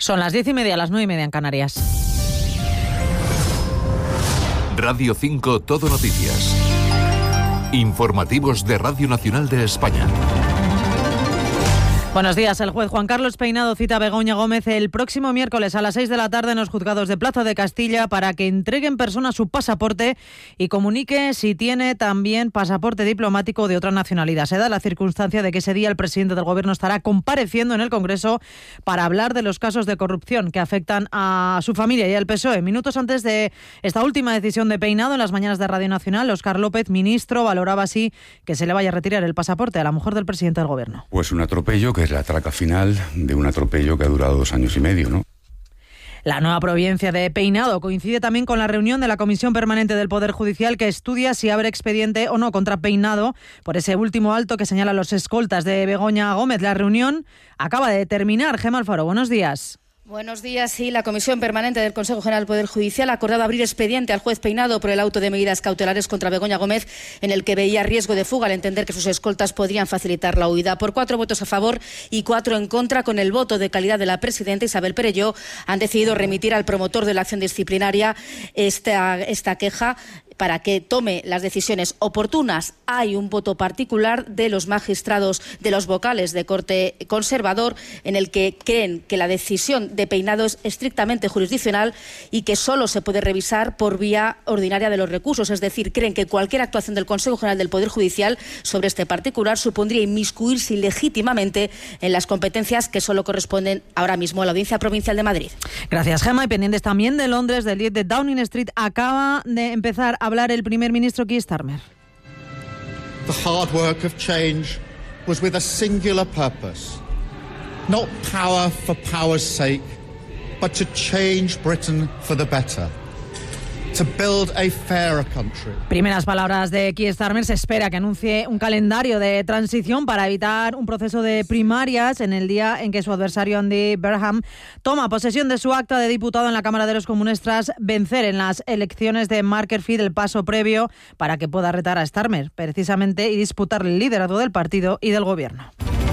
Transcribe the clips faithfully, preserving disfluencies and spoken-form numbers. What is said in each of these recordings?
Son las diez y media, las nueve y media en Canarias. Radio cinco Todo Noticias. Informativos de Radio Nacional de España. Buenos días. El juez Juan Carlos Peinado cita a Begoña Gómez el próximo miércoles a las seis de la tarde en los juzgados de Plaza de Castilla para que entregue en persona su pasaporte y comunique si tiene también pasaporte diplomático de otra nacionalidad. Se da la circunstancia de que ese día el presidente del Gobierno estará compareciendo en el Congreso para hablar de los casos de corrupción que afectan a su familia y al P S O E. Minutos antes de esta última decisión de Peinado, en las mañanas de Radio Nacional, Óscar López, ministro, valoraba así que se le vaya a retirar el pasaporte a la mujer del presidente del Gobierno. Pues un atropello que es la traca final de un atropello que ha durado dos años y medio, ¿no? La nueva providencia de Peinado coincide también con la reunión de la Comisión Permanente del Poder Judicial que estudia si abre expediente o no contra Peinado por ese último alto que señala los escoltas de Begoña Gómez. La reunión acaba de terminar. Gemma Alfaro, buenos días. Buenos días. Sí, la Comisión Permanente del Consejo General del Poder Judicial ha acordado abrir expediente al juez Peinado por el auto de medidas cautelares contra Begoña Gómez, en el que veía riesgo de fuga al entender que sus escoltas podrían facilitar la huida. Por cuatro votos a favor y cuatro en contra, con el voto de calidad de la presidenta Isabel Perelló, han decidido remitir al promotor de la acción disciplinaria esta, esta queja para que tome las decisiones oportunas. Hay un voto particular de los magistrados, de los vocales de corte conservador, en el que creen que la decisión de Peinado es estrictamente jurisdiccional y que solo se puede revisar por vía ordinaria de los recursos. Es decir, creen que cualquier actuación del Consejo General del Poder Judicial sobre este particular supondría inmiscuirse ilegítimamente en las competencias que solo corresponden ahora mismo a la Audiencia Provincial de Madrid. Gracias, Gemma. Y pendientes también de Londres, del diez de Downing Street, acaba de empezar a hablar el primer ministro Keir Starmer. The hard work of change was with a singular purpose. Not power for power's sake, but to change Britain for the better. To build a fairer country. Primeras palabras de Keir Starmer. Se espera que anuncie un calendario de transición para evitar un proceso de primarias en el día en que su adversario Andy Burnham toma posesión de su acta de diputado en la Cámara de los Comunes tras vencer en las elecciones de Makerfield, el paso previo para que pueda retar a Starmer, precisamente, y disputar el liderazgo del partido y del gobierno.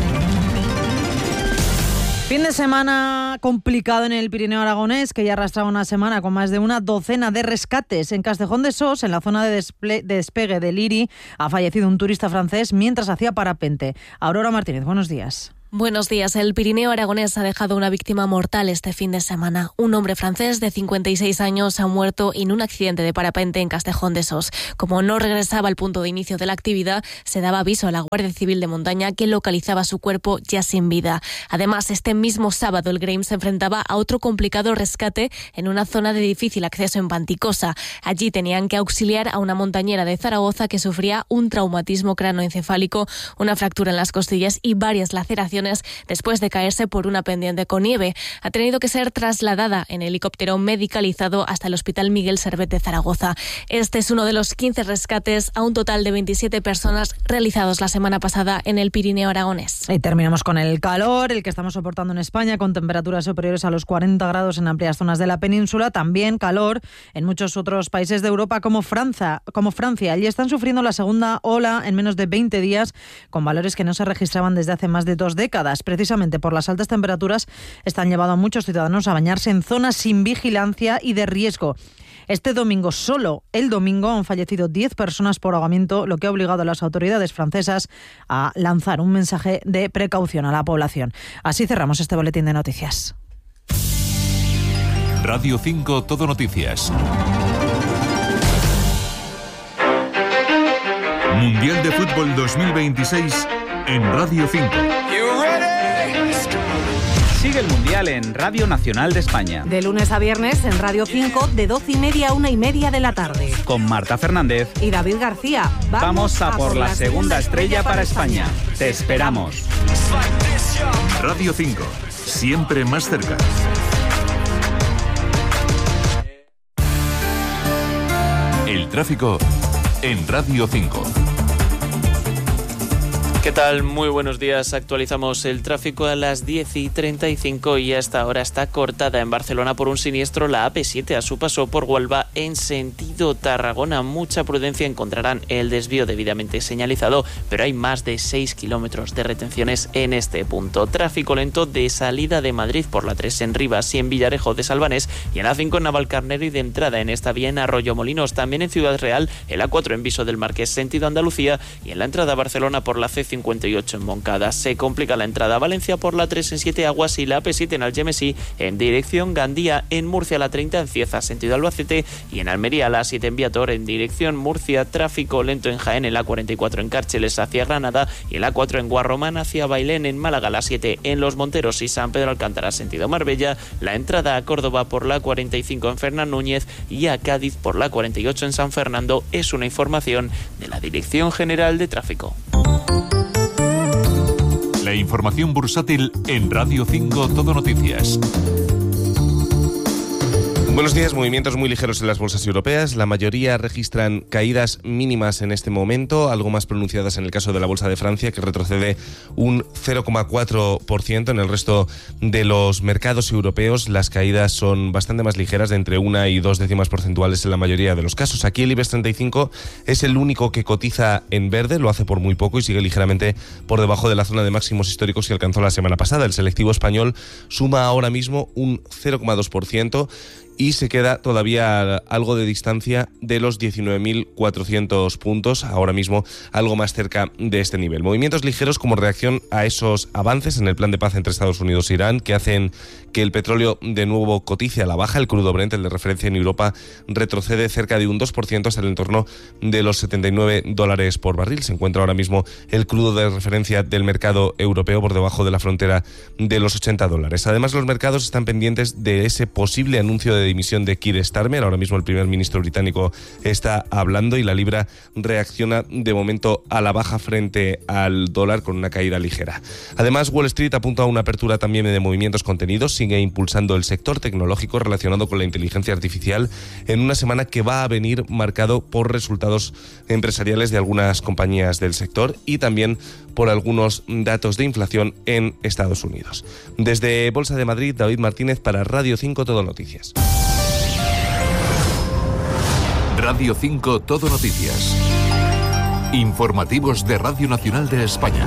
Fin de semana complicado en el Pirineo aragonés, que ya arrastraba una semana con más de una docena de rescates. En Castejón de Sos, en la zona de, desple- de despegue del Liri, ha fallecido un turista francés mientras hacía parapente. Aurora Martínez, buenos días. Buenos días. El Pirineo aragonés ha dejado una víctima mortal este fin de semana. Un hombre francés de cincuenta y seis años ha muerto en un accidente de parapente en Castejón de Sos. Como no regresaba al punto de inicio de la actividad, se daba aviso a la Guardia Civil de Montaña, que localizaba su cuerpo ya sin vida. Además, este mismo sábado el Grame se enfrentaba a otro complicado rescate en una zona de difícil acceso en Panticosa. Allí tenían que auxiliar a una montañera de Zaragoza que sufría un traumatismo cranoencefálico, una fractura en las costillas y varias laceraciones después de caerse por una pendiente con nieve. Ha tenido que ser trasladada en helicóptero medicalizado hasta el Hospital Miguel Servet de Zaragoza. Este es uno de los quince rescates a un total de veintisiete personas realizados la semana pasada en el Pirineo aragonés. Y terminamos con el calor, el que estamos soportando en España, con temperaturas superiores a los cuarenta grados en amplias zonas de la península. También calor en muchos otros países de Europa como Francia. Como Francia. Allí están sufriendo la segunda ola en menos de veinte días, con valores que no se registraban desde hace más de dos décadas. Precisamente por las altas temperaturas están llevando a muchos ciudadanos a bañarse en zonas sin vigilancia y de riesgo. Este domingo, solo el domingo, han fallecido diez personas por ahogamiento, lo que ha obligado a las autoridades francesas a lanzar un mensaje de precaución a la población. Así cerramos este boletín de noticias. Radio cinco Todo Noticias. Mundial de Fútbol dos mil veintiséis en Radio cinco. Sigue el Mundial en Radio Nacional de España. De lunes a viernes en Radio cinco, de doce y media a una y media de la tarde. Con Marta Fernández y David García. Vamos, Vamos a, a por la segunda estrella para España. España. Te esperamos. Radio cinco, siempre más cerca. El tráfico en Radio cinco. ¿Qué tal? Muy buenos días. Actualizamos el tráfico a las diez y treinta y cinco y hasta ahora está cortada en Barcelona por un siniestro la A P siete a su paso por Huelva en sentido Tarragona. Mucha prudencia, encontrarán el desvío debidamente señalizado, pero hay más de seis kilómetros de retenciones en este punto. Tráfico lento de salida de Madrid por la tres en Rivas y en Villarejo de Salvanés y en A cinco en Navalcarnero y de entrada en esta vía en Arroyomolinos. También en Ciudad Real, el A cuatro en Viso del Marqués sentido Andalucía y en la entrada a Barcelona por la C cincuenta y ocho en Moncada. Se complica la entrada a Valencia por la tres en Siete Aguas y la A P siete en Algemesí en dirección Gandía. En Murcia la treinta en Cieza sentido Albacete y en Almería la A siete en Viator en dirección Murcia. Tráfico lento en Jaén, el A cuarenta y cuatro en Cárceles hacia Granada y el A cuatro en Guarromán hacia Bailén. En Málaga la siete en Los Monteros y San Pedro Alcántara sentido Marbella. La entrada a Córdoba por la cuarenta y cinco en Fernán Núñez y a Cádiz por la cuarenta y ocho en San Fernando. Es una información de la Dirección General de Tráfico. La información bursátil en Radio cinco Todo Noticias. Buenos días. Movimientos muy ligeros en las bolsas europeas. La mayoría registran caídas mínimas en este momento, algo más pronunciadas en el caso de la bolsa de Francia, que retrocede un cero coma cuatro por ciento. En el resto de los mercados europeos las caídas son bastante más ligeras, de entre una y dos décimas porcentuales en la mayoría de los casos. Aquí el IBEX treinta y cinco es el único que cotiza en verde, lo hace por muy poco y sigue ligeramente por debajo de la zona de máximos históricos que alcanzó la semana pasada. El selectivo español suma ahora mismo un cero coma dos por ciento y se queda todavía algo de distancia de los diecinueve mil cuatrocientos puntos, ahora mismo algo más cerca de este nivel. Movimientos ligeros como reacción a esos avances en el plan de paz entre Estados Unidos e Irán, que hacen que el petróleo de nuevo cotice a la baja. El crudo Brent, el de referencia en Europa, retrocede cerca de un dos por ciento hasta el entorno de los setenta y nueve dólares por barril. Se encuentra ahora mismo el crudo de referencia del mercado europeo por debajo de la frontera de los ochenta dólares. Además, los mercados están pendientes de ese posible anuncio de dimisión de Keir Starmer. Ahora mismo el primer ministro británico está hablando y la libra reacciona de momento a la baja frente al dólar con una caída ligera. Además, Wall Street apunta a una apertura también de movimientos contenidos. Sigue impulsando el sector tecnológico relacionado con la inteligencia artificial en una semana que va a venir marcado por resultados empresariales de algunas compañías del sector y también por algunos datos de inflación en Estados Unidos. Desde Bolsa de Madrid, David Martínez para Radio cinco Todo Noticias. Radio cinco Todo Noticias. Informativos de Radio Nacional de España.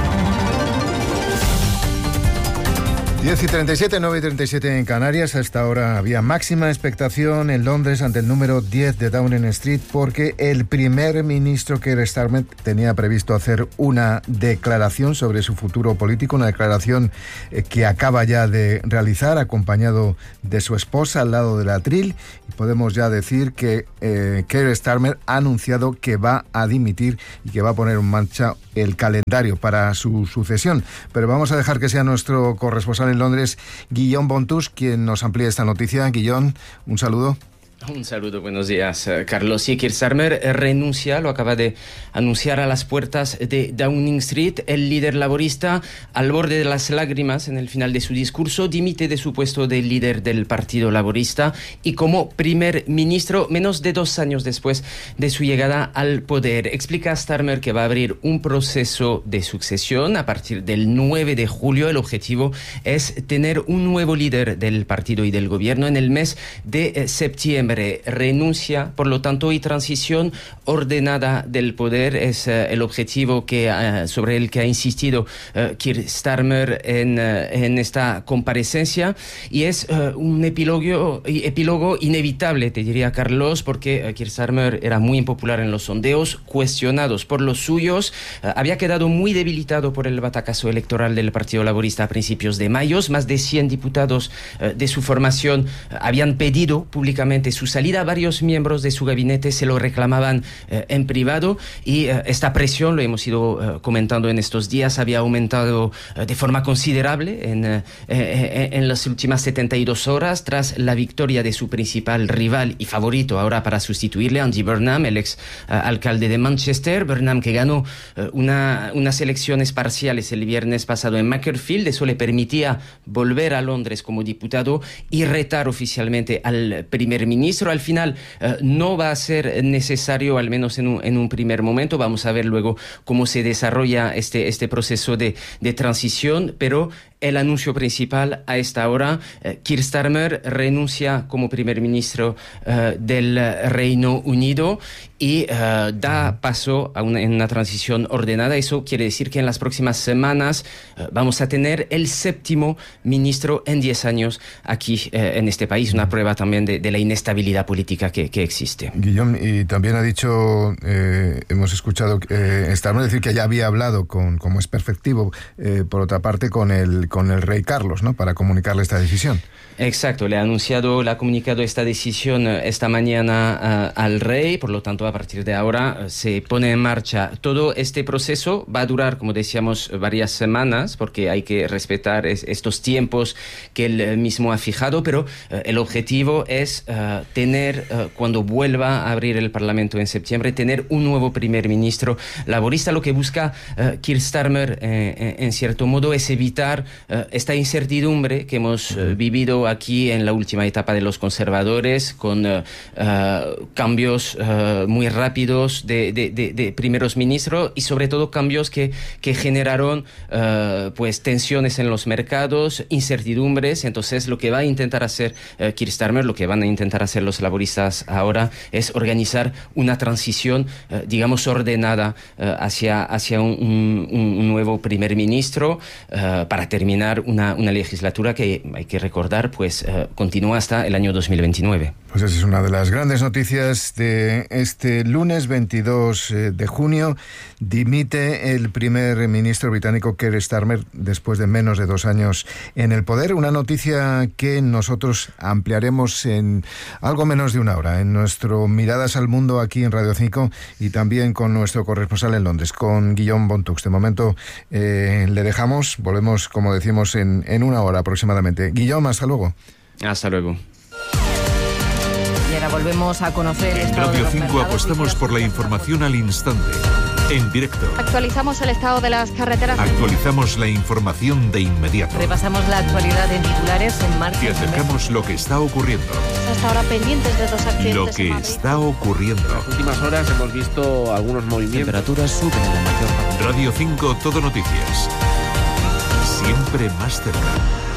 diez y treinta y siete, nueve y treinta y siete en Canarias. A esta hora había máxima expectación en Londres ante el número diez de Downing Street porque el primer ministro Keir Starmer tenía previsto hacer una declaración sobre su futuro político, una declaración eh, que acaba ya de realizar acompañado de su esposa al lado del atril. Y podemos ya decir que eh, Keir Starmer ha anunciado que va a dimitir y que va a poner en marcha el calendario para su sucesión. Pero vamos a dejar que sea nuestro corresponsal en Londres, Guillaume Bontus, quien nos amplíe esta noticia. Guillaume, un saludo. Un saludo, buenos días, Carlos. Sí, Keir Starmer renuncia, lo acaba de anunciar a las puertas de Downing Street. El líder laborista, al borde de las lágrimas en el final de su discurso, dimite de su puesto de líder del Partido Laborista y como primer ministro menos de dos años después de su llegada al poder. Explica a Starmer que va a abrir un proceso de sucesión a partir del nueve de julio. El objetivo es tener un nuevo líder del partido y del gobierno en el mes de septiembre. Renuncia, por lo tanto, y transición ordenada del poder es uh, el objetivo que, uh, sobre el que ha insistido uh, Keir Starmer en, uh, en esta comparecencia y es uh, un epílogo, epílogo inevitable, te diría, Carlos, porque uh, Keir Starmer era muy impopular en los sondeos, cuestionados por los suyos, uh, había quedado muy debilitado por el batacazo electoral del Partido Laborista a principios de mayo. Más de cien diputados uh, de su formación uh, habían pedido públicamente su salida. Varios miembros de su gabinete se lo reclamaban eh, en privado y eh, esta presión, lo hemos ido eh, comentando en estos días, había aumentado eh, de forma considerable en, eh, eh, en las últimas setenta y dos horas tras la victoria de su principal rival y favorito ahora para sustituirle, Andy Burnham, el ex eh, alcalde de Manchester. Burnham, que ganó eh, una, unas elecciones parciales el viernes pasado en Macclesfield. Eso le permitía volver a Londres como diputado y retar oficialmente al primer ministro. ministro. Al final eh, no va a ser necesario, al menos en un, en un primer momento. Vamos a ver luego cómo se desarrolla este, este proceso de, de transición, pero el anuncio principal a esta hora, eh, Keir Starmer renuncia como primer ministro eh, del Reino Unido y eh, da paso a una, en una transición ordenada. Eso quiere decir que en las próximas semanas eh, vamos a tener el séptimo ministro en diez años aquí eh, en este país, una prueba también de, de la inestabilidad política que, que existe. Guillaume, y también ha dicho, eh, hemos escuchado eh, Starmer decir que ya había hablado, con, como es perfectivo, eh, por otra parte, con el con el rey Carlos, ¿no?, para comunicarle esta decisión. Exacto, le ha anunciado, le ha comunicado esta decisión esta mañana uh, al rey, por lo tanto a partir de ahora uh, se pone en marcha todo este proceso. Va a durar, como decíamos, varias semanas porque hay que respetar es, estos tiempos que él mismo ha fijado, pero uh, el objetivo es uh, tener, uh, cuando vuelva a abrir el Parlamento en septiembre, tener un nuevo primer ministro laborista. Lo que busca uh, Keir Starmer eh, en cierto modo es evitar uh, esta incertidumbre que hemos uh, vivido aquí en la última etapa de los conservadores, con uh, uh, cambios uh, muy rápidos de, de, de, de primeros ministros y sobre todo cambios que, que generaron uh, pues tensiones en los mercados, incertidumbres. Entonces lo que va a intentar hacer uh, Keir Starmer, lo que van a intentar hacer los laboristas ahora es organizar una transición uh, digamos ordenada uh, hacia, hacia un, un, un nuevo primer ministro uh, para terminar una, una legislatura que hay que recordar pues uh, continúa hasta el año dos mil veintinueve. Pues esa es una de las grandes noticias de este lunes veintidós de junio. Dimite el primer ministro británico Keir Starmer después de menos de dos años en el poder. Una noticia que nosotros ampliaremos en algo menos de una hora en nuestro Miradas al Mundo aquí en Radio cinco y también con nuestro corresponsal en Londres, con Guillaume Bontux. De momento eh, le dejamos, volvemos como decimos en, en una hora aproximadamente. Guillaume, hasta luego. Hasta luego. Y ahora volvemos a conocer... En Radio cinco apostamos por la información al instante, en directo. Actualizamos el estado de las carreteras. Actualizamos la información de inmediato. Repasamos la actualidad en titulares en marcha. Te acercamos lo que está ocurriendo. Hasta ahora pendientes de dos accidentes. Lo que está ocurriendo. En las últimas horas hemos visto algunos movimientos. Temperaturas suben en la mayor parte. Radio cinco, Todo Noticias. Siempre más cerca.